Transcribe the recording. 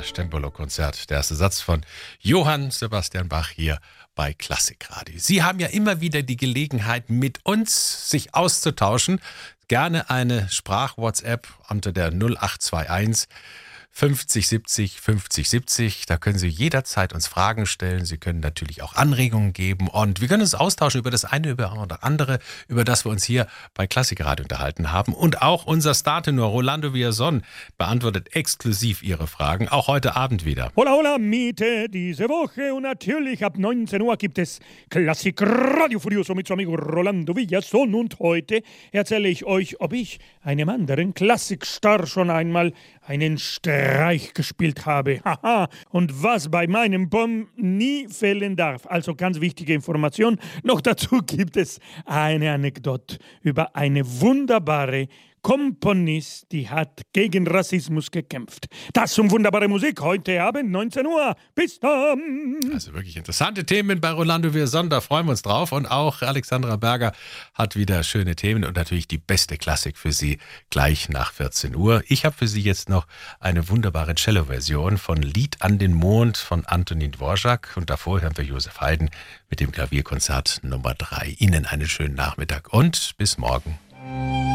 Cembalo-Konzert, der erste Satz von Johann Sebastian Bach hier bei Klassikradio. Sie haben ja immer wieder die Gelegenheit, mit uns sich auszutauschen. Gerne eine Sprach-WhatsApp unter der 0821 50 70 50 70. Da können Sie jederzeit uns Fragen stellen. Sie können natürlich auch Anregungen geben. Und wir können uns austauschen über das eine oder andere, über das wir uns hier bei Klassikradio unterhalten haben. Und auch unser Startenor Rolando Villazón beantwortet exklusiv Ihre Fragen, auch heute Abend wieder. Hola, hola, Mitte diese Woche. Und natürlich ab 19 Uhr gibt es Klassikradio Furioso mit seinem amigo Rolando Villazón. Und heute erzähle ich euch, ob ich einem anderen Klassikstar schon einmal einen Streich gespielt habe. Haha. Und was bei meinem Bomb nie fehlen darf. Also ganz wichtige Information. Noch dazu gibt es eine Anekdote über eine wunderbare Komponist, die hat gegen Rassismus gekämpft. Das und wunderbare Musik heute Abend 19 Uhr. Bis dann. Also wirklich interessante Themen bei Rolando Villazón, da freuen wir uns drauf. Und auch Alexandra Berger hat wieder schöne Themen und natürlich die beste Klassik für Sie gleich nach 14 Uhr. Ich habe für Sie jetzt noch eine wunderbare Cello-Version von Lied an den Mond von Antonin Dvorak. Und davor hören wir Josef Haydn mit dem Klavierkonzert Nummer 3. Ihnen einen schönen Nachmittag und bis morgen.